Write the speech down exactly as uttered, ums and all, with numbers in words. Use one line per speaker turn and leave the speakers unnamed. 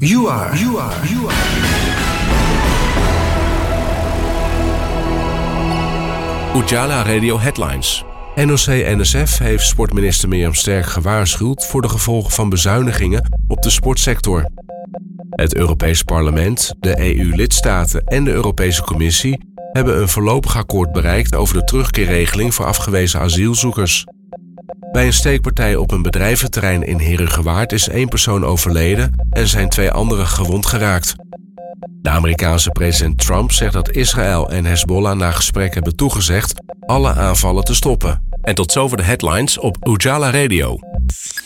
You are, you are, you are.
Ujala Radio Headlines. N O C-N S F heeft sportminister Mirjam Sterk gewaarschuwd voor de gevolgen van bezuinigingen op de sportsector. Het Europees Parlement, de E U-lidstaten en de Europese Commissie hebben een voorlopig akkoord bereikt over de terugkeerregeling voor afgewezen asielzoekers. Bij een steekpartij op een bedrijventerrein in Heerhugowaard is één persoon overleden en zijn twee anderen gewond geraakt. De Amerikaanse president Trump zegt dat Israël en Hezbollah na gesprek hebben toegezegd alle aanvallen te stoppen. En tot zover de headlines op Ujala Radio.